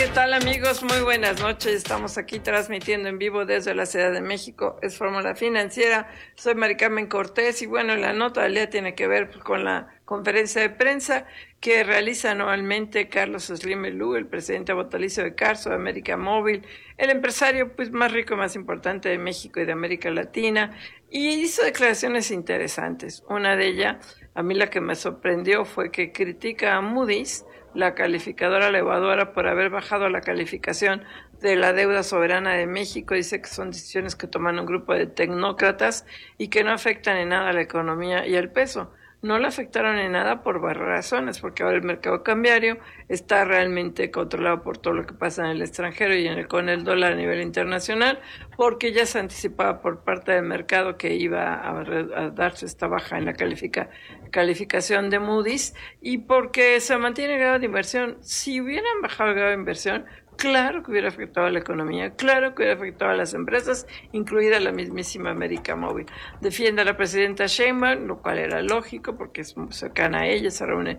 ¿qué tal amigos? Muy buenas noches. Estamos aquí transmitiendo en vivo desde la Ciudad de México. Es Fórmula Financiera. Soy Mari Carmen Cortés y bueno, la nota del día tiene que ver con la conferencia de prensa que realiza anualmente Carlos Slim Helú, el presidente vitalicio de Carso, de América Móvil, el empresario pues más rico y más importante de México y de América Latina, y hizo declaraciones interesantes. Una de ellas, a mí la que me sorprendió, fue que critica a Moody's, la calificadora elevadora, por haber bajado la calificación de la deuda soberana de México. Dice que son decisiones que toman un grupo de tecnócratas y que no afectan en nada a la economía y al peso. No le afectaron en nada por varias razones, porque ahora el mercado cambiario está realmente controlado por todo lo que pasa en el extranjero y con el dólar a nivel internacional, porque ya se anticipaba por parte del mercado que iba a darse esta baja en la calificación de Moody's, y porque se mantiene el grado de inversión. Si hubieran bajado el grado de inversión, claro que hubiera afectado a la economía, claro que hubiera afectado a las empresas, incluida la mismísima América Móvil. Defiende a la presidenta Sheinbaum, lo cual era lógico porque es muy cercana a ella, se reúne,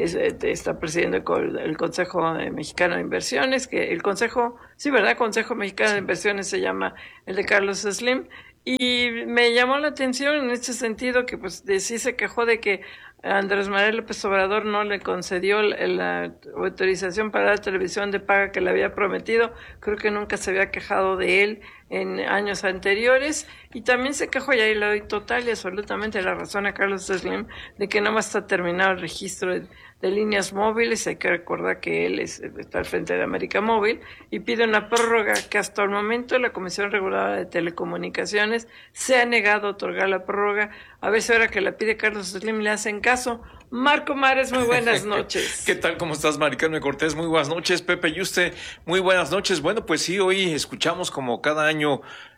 está presidiendo el Consejo Mexicano de Inversiones, que el Consejo, sí, ¿verdad? Consejo Mexicano de Inversiones se llama el de Carlos Slim, y me llamó la atención en este sentido que pues sí se quejó de que Andrés Manuel López Obrador no le concedió la autorización para la televisión de paga que le había prometido. Creo que nunca se había quejado de él en años anteriores, y también se quejó, y ahí le doy total y absolutamente la razón a Carlos Slim, de que no va a estar terminado el registro de líneas móviles. Hay que recordar que él está al frente de América Móvil, y pide una prórroga que hasta el momento la Comisión Reguladora de Telecomunicaciones se ha negado a otorgar la prórroga. A ver si ahora que la pide Carlos Slim le hacen caso. Marco Mares, muy buenas noches. ¿Qué tal? ¿Cómo estás, Mari Carmen Cortés? Muy buenas noches. Pepe Yuste, muy buenas noches. Bueno, pues sí, hoy escuchamos, como cada año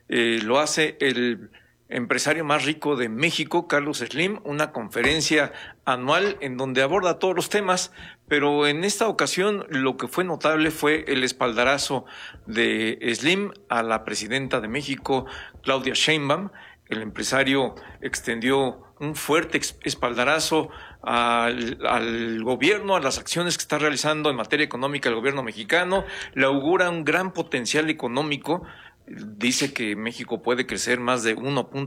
lo hace el empresario más rico de México, Carlos Slim, una conferencia anual en donde aborda todos los temas, pero en esta ocasión lo que fue notable fue el espaldarazo de Slim a la presidenta de México, Claudia Sheinbaum. El empresario extendió un fuerte espaldarazo al gobierno, a las acciones que está realizando en materia económica el gobierno mexicano. Le augura un gran potencial económico. Dice que México puede crecer más de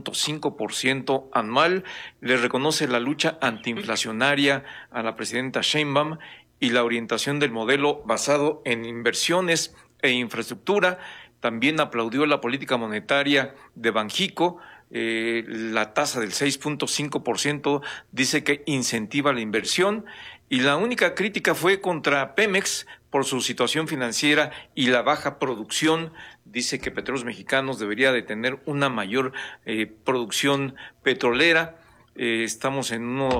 1.5% anual. Le reconoce la lucha antiinflacionaria a la presidenta Sheinbaum y la orientación del modelo basado en inversiones e infraestructura. También aplaudió la política monetaria de Banxico. La tasa del 6.5% dice que incentiva la inversión, y la única crítica fue contra Pemex por su situación financiera y la baja producción. Dice que Petróleos Mexicanos debería de tener una mayor producción petrolera. Estamos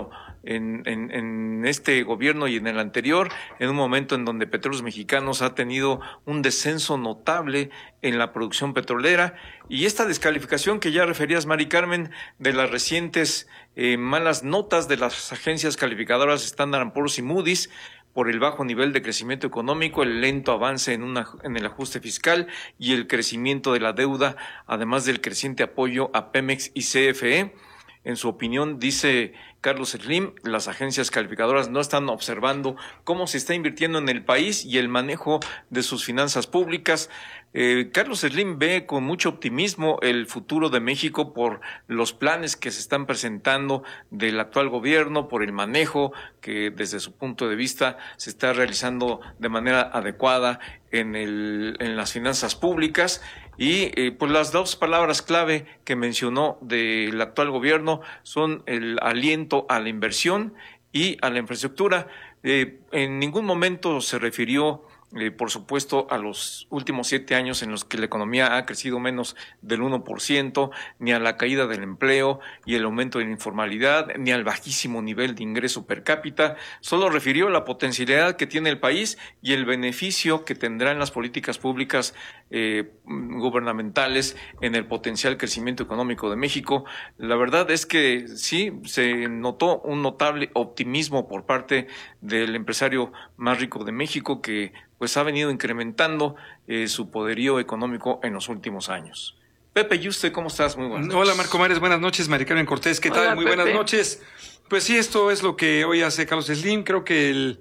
en este gobierno y en el anterior, en un momento en donde Petróleos Mexicanos ha tenido un descenso notable en la producción petrolera, y esta descalificación que ya referías, Mari Carmen, de las recientes malas notas de las agencias calificadoras Standard & Poor's y Moody's por el bajo nivel de crecimiento económico, el lento avance en el ajuste fiscal y el crecimiento de la deuda, además del creciente apoyo a Pemex y CFE. En su opinión, dice Carlos Slim, las agencias calificadoras no están observando cómo se está invirtiendo en el país y el manejo de sus finanzas públicas. Carlos Slim ve con mucho optimismo el futuro de México por los planes que se están presentando del actual gobierno, por el manejo que desde su punto de vista se está realizando de manera adecuada en las finanzas públicas. Y pues las dos palabras clave que mencionó del actual gobierno son el aliento a la inversión y a la infraestructura. En ningún momento se refirió, por supuesto, a los últimos 7 años en los que la economía ha crecido menos del 1%, ni a la caída del empleo y el aumento de la informalidad, ni al bajísimo nivel de ingreso per cápita. Solo refirió la potencialidad que tiene el país y el beneficio que tendrán las políticas públicas gubernamentales en el potencial crecimiento económico de México. La verdad es que sí, se notó un notable optimismo por parte del empresario más rico de México, que pues ha venido incrementando su poderío económico en los últimos años. Pepe, ¿y usted cómo estás? Muy buenas noches. Hola, Marco Mares, buenas noches. Mari Carmen Cortés, ¿qué tal? Hola, Muy Pepe. buenas noches. Pues sí, esto es lo que hoy hace Carlos Slim. Creo que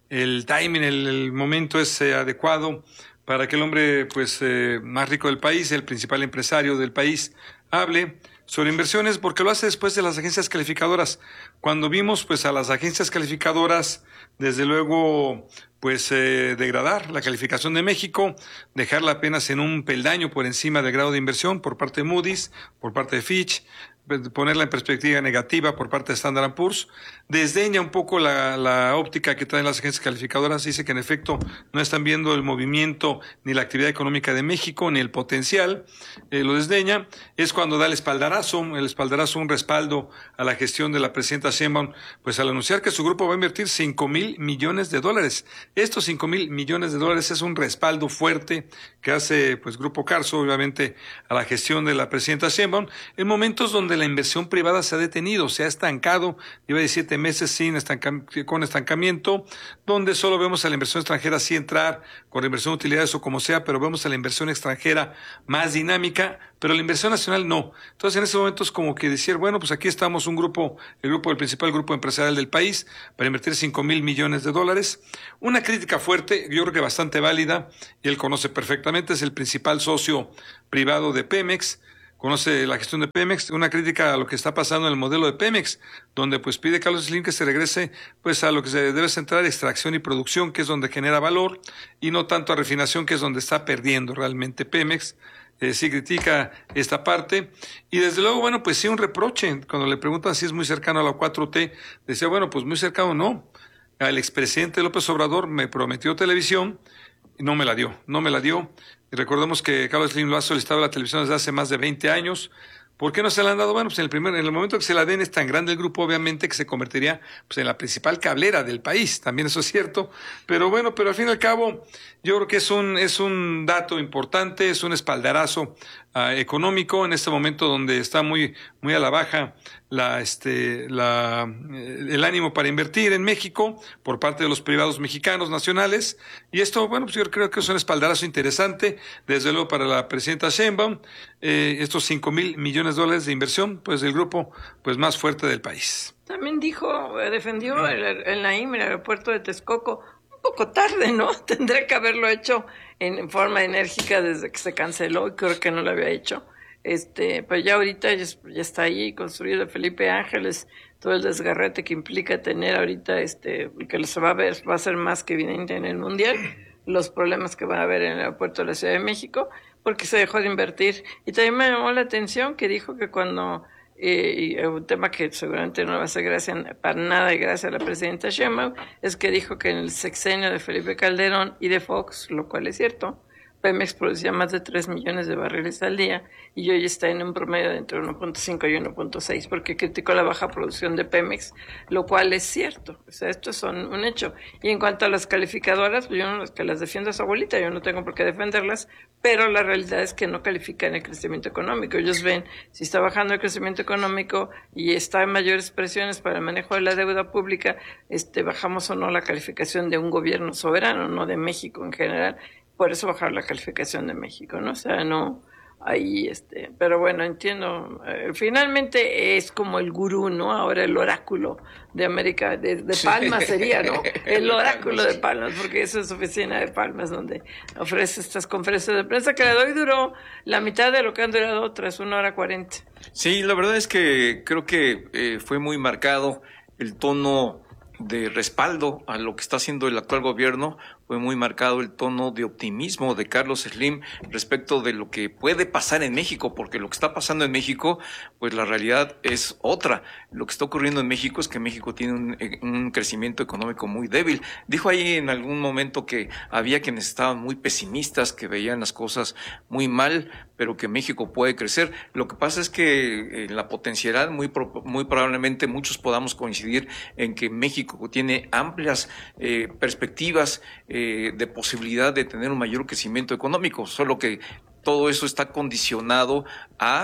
el timing, el momento es adecuado para que el hombre pues más rico del país, el principal empresario del país, hable sobre inversiones, porque lo hace después de las agencias calificadoras. Cuando vimos pues a las agencias calificadoras, desde luego pues degradar la calificación de México, dejarla apenas en un peldaño por encima del grado de inversión por parte de Moody's, por parte de Fitch, ponerla en perspectiva negativa por parte de Standard & Poor's, desdeña un poco la óptica que traen las agencias calificadoras, dice que en efecto no están viendo el movimiento ni la actividad económica de México, ni el potencial, lo desdeña. Es cuando da el espaldarazo, un respaldo a la gestión de la presidenta Sheinbaum, pues al anunciar que su grupo va a invertir $5,000 millones. Estos $5,000 millones es un respaldo fuerte que hace pues Grupo Carso, obviamente, a la gestión de la presidenta Sheinbaum, en momentos donde la inversión privada se ha detenido, se ha estancado, lleva 17 meses con estancamiento, donde solo vemos a la inversión extranjera sí entrar con inversión de utilidades o como sea, pero vemos a la inversión extranjera más dinámica, pero la inversión nacional no. Entonces en ese momento es como que decir, bueno, pues aquí estamos el principal grupo empresarial del país para invertir $5,000 millones. Una crítica fuerte, yo creo que bastante válida, y él conoce perfectamente, es el principal socio privado de Pemex, conoce la gestión de Pemex, una crítica a lo que está pasando en el modelo de Pemex, donde pues pide Carlos Slim que se regrese pues a lo que se debe centrar, extracción y producción, que es donde genera valor, y no tanto a refinación, que es donde está perdiendo realmente Pemex. Sí critica esta parte, y desde luego, bueno, pues sí un reproche, cuando le preguntan si es muy cercano a la 4T, decía, bueno, pues muy cercano no. El expresidente López Obrador me prometió televisión, y no me la dio. Y recordemos que Carlos Slim lo ha solicitado a la televisión desde hace más de 20 años. ¿Por qué no se la han dado? Bueno, pues en el momento que se la den es tan grande el grupo, obviamente, que se convertiría pues en la principal cablera del país. También eso es cierto. Pero bueno, al fin y al cabo, yo creo que es un dato importante, es un espaldarazo económico en este momento donde está muy a la baja el ánimo para invertir en México por parte de los privados mexicanos nacionales. Y esto, bueno, pues yo creo que es un espaldarazo interesante, desde luego para la presidenta Sheinbaum, estos $5,000 millones de inversión, pues del grupo pues más fuerte del país. También defendió el Naim, el aeropuerto de Texcoco, un poco tarde, ¿no? Tendría que haberlo hecho en forma enérgica desde que se canceló, y creo que no lo había hecho. Pues ya ahorita ya está ahí construido Felipe Ángeles, todo el desgarrete que implica tener ahorita, que se va a ser más que evidente en el Mundial, los problemas que van a haber en el aeropuerto de la Ciudad de México, porque se dejó de invertir. Y también me llamó la atención que dijo que cuando, un tema que seguramente no va a hacer para nada y gracias a la presidenta Sheinbaum, es que dijo que en el sexenio de Felipe Calderón y de Fox, lo cual es cierto, Pemex producía más de 3 millones de barriles al día y hoy está en un promedio de entre 1.5 y 1.6 porque criticó la baja producción de Pemex, lo cual es cierto. O sea, esto es un hecho. Y en cuanto a las calificadoras, pues yo no es que las defiendo a su abuelita, yo no tengo por qué defenderlas, pero la realidad es que no califican el crecimiento económico. Ellos ven si está bajando el crecimiento económico y está en mayores presiones para el manejo de la deuda pública, bajamos o no la calificación de un gobierno soberano, no de México en general. Por eso bajar la calificación de México, ¿no? O sea, no, ahí, pero bueno, entiendo, finalmente es como el gurú, ¿no? Ahora el oráculo de América, de Palmas sería, ¿no? El oráculo de Palmas, porque eso es oficina de Palmas, donde ofrece estas conferencias de prensa, que hoy duró la mitad de lo que han durado otras, 1 hora 40. Sí, la verdad es que creo que fue muy marcado el tono de respaldo a lo que está haciendo el actual gobierno. Fue muy marcado el tono de optimismo de Carlos Slim respecto de lo que puede pasar en México, porque lo que está pasando en México, pues la realidad es otra. Lo que está ocurriendo en México es que México tiene un crecimiento económico muy débil. Dijo ahí en algún momento que había quienes estaban muy pesimistas, que veían las cosas muy mal, pero que México puede crecer. Lo que pasa es que en la potencialidad muy probablemente muchos podamos coincidir en que México tiene amplias perspectivas de posibilidad de tener un mayor crecimiento económico, solo que todo eso está condicionado a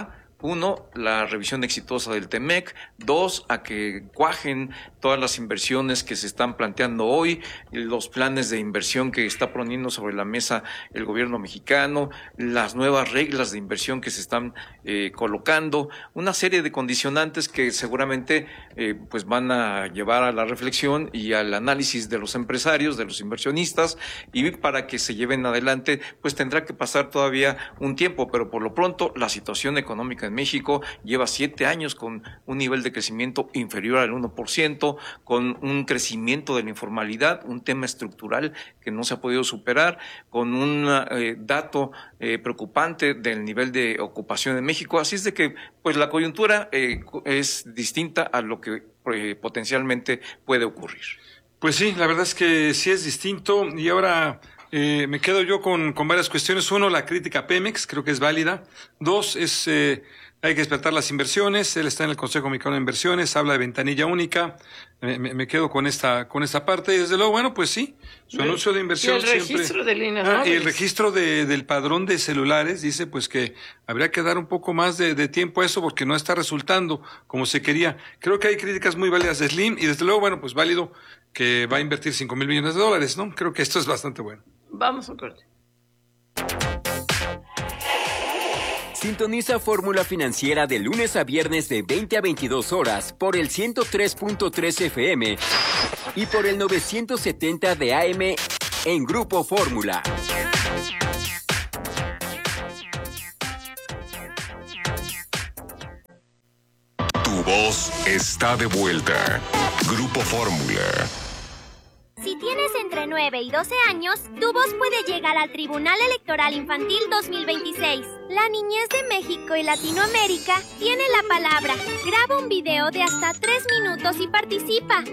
Uno, la revisión exitosa del TEMEC. Dos, a que cuajen todas las inversiones que se están planteando hoy, los planes de inversión que está poniendo sobre la mesa el gobierno mexicano, las nuevas reglas de inversión que se están colocando, una serie de condicionantes que seguramente pues van a llevar a la reflexión y al análisis de los empresarios, de los inversionistas, y para que se lleven adelante pues tendrá que pasar todavía un tiempo, pero por lo pronto la situación económica en México lleva 7 años con un nivel de crecimiento inferior al 1%, con un crecimiento de la informalidad, un tema estructural que no se ha podido superar, con un dato preocupante del nivel de ocupación en México. Así es de que pues la coyuntura es distinta a lo que potencialmente puede ocurrir. Pues sí, la verdad es que sí es distinto, y ahora me quedo yo con varias cuestiones. Uno, la crítica a Pemex, creo que es válida. Dos, hay que respetar las inversiones. Él está en el Consejo Mexicano de Inversiones, habla de ventanilla única. Me quedo con esta parte, y desde luego, bueno, pues sí, su anuncio de inversión siempre. Y el registro de líneas móviles. Y el registro del padrón de celulares, dice pues que habría que dar un poco más de tiempo a eso porque no está resultando como se quería. Creo que hay críticas muy válidas de Slim, y desde luego, bueno, pues válido que va a invertir $5,000 millones, ¿no? Creo que esto es bastante bueno. Vamos a corte. Sintoniza Fórmula Financiera de lunes a viernes de 20 a 22 horas por el 103.3 FM y por el 970 de AM en Grupo Fórmula. Tu voz está de vuelta. Grupo Fórmula. Si tienes entre 9 y 12 años, tu voz puede llegar al Tribunal Electoral Infantil 2026. La niñez de México y Latinoamérica tiene la palabra. Graba un video de hasta 3 minutos y participa.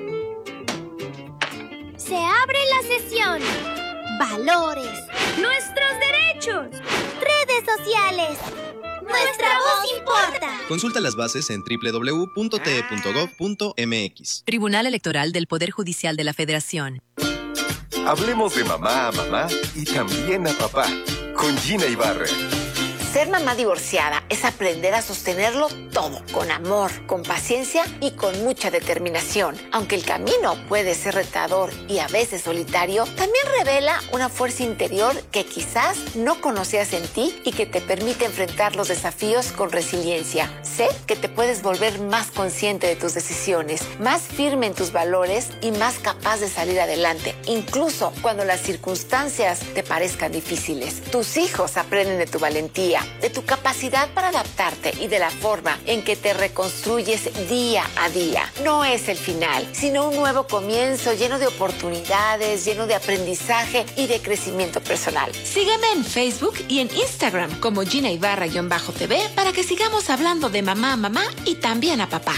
Se abre la sesión. Valores. Nuestros derechos. Redes sociales. Nuestra voz importa. Consulta las bases en www.te.gov.mx. Tribunal Electoral del Poder Judicial de la Federación. Hablemos de mamá a mamá y también a papá, con Gina Ibarra. Ser mamá divorciada es aprender a sostenerlo todo, con amor, con paciencia y con mucha determinación. Aunque el camino puede ser retador y a veces solitario, también revela una fuerza interior que quizás no conocías en ti y que te permite enfrentar los desafíos con resiliencia. Sé que te puedes volver más consciente de tus decisiones, más firme en tus valores y más capaz de salir adelante, incluso cuando las circunstancias te parezcan difíciles. Tus hijos aprenden de tu valentía, de tu capacidad para adaptarte y de la forma en que te reconstruyes día a día. No es el final, sino un nuevo comienzo lleno de oportunidades, lleno de aprendizaje y de crecimiento personal. Sígueme en Facebook y en Instagram como Gina Ibarra-TV para que sigamos hablando de mamá a mamá y también a papá.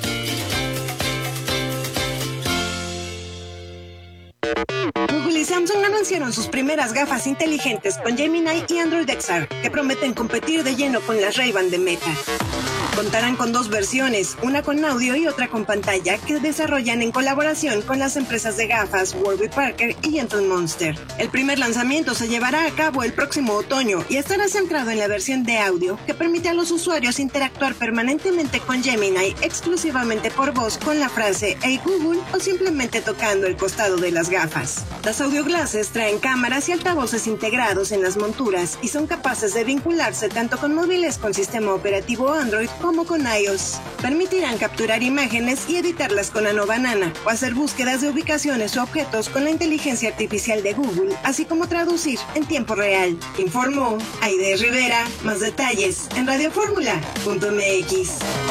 Google y Samsung anunciaron sus primeras gafas inteligentes con Gemini y Android XR, que prometen competir de lleno con las Ray-Ban de Meta. Contarán con 2 versiones, una con audio y otra con pantalla, que desarrollan en colaboración con las empresas de gafas Warby Parker y Gentle Monster. El primer lanzamiento se llevará a cabo el próximo otoño y estará centrado en la versión de audio, que permite a los usuarios interactuar permanentemente con Gemini exclusivamente por voz con la frase "Hey Google" o simplemente tocando el costado de las gafas. Las audio glasses traen cámaras y altavoces integrados en las monturas y son capaces de vincularse tanto con móviles con sistema operativo Android como con iOS. Permitirán capturar imágenes y editarlas con Nano Banana o hacer búsquedas de ubicaciones o objetos con la inteligencia artificial de Google, así como traducir en tiempo real. Informó Aide Rivera. Más detalles en radioformula.mx.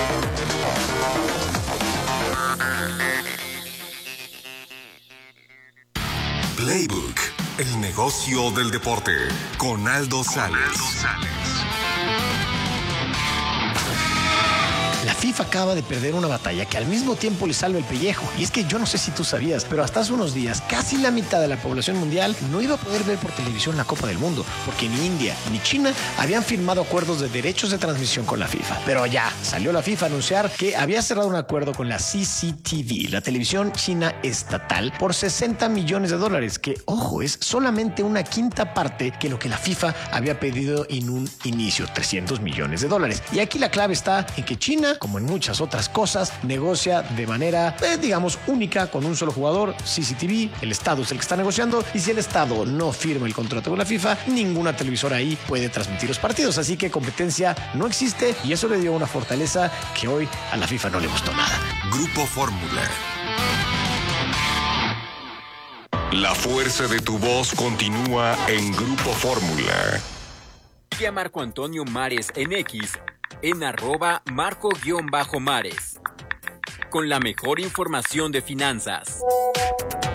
Playbook, el negocio del deporte, con Aldo Sales. La FIFA acaba de perder una batalla que al mismo tiempo le salva el pellejo. Y es que yo no sé si tú sabías, pero hasta hace unos días casi la mitad de la población mundial no iba a poder ver por televisión la Copa del Mundo, porque ni India ni China habían firmado acuerdos de derechos de transmisión con la FIFA. Pero ya salió la FIFA a anunciar que había cerrado un acuerdo con la CCTV, la televisión china estatal, por $60 millones, que, ojo, es solamente una quinta parte que lo que la FIFA había pedido en un inicio, $300 millones. Y aquí la clave está en que China, como en muchas otras cosas, negocia de manera, digamos, única con un solo jugador, CCTV. El Estado es el que está negociando, y si el Estado no firma el contrato con la FIFA, ninguna televisora ahí puede transmitir los partidos. Así que competencia no existe, y eso le dio una fortaleza que hoy a la FIFA no le gustó nada. Grupo Fórmula. La fuerza de tu voz continúa en Grupo Fórmula. Sigue a Marco Antonio Mares en X, en @Marco_Mares. Con la mejor información de finanzas.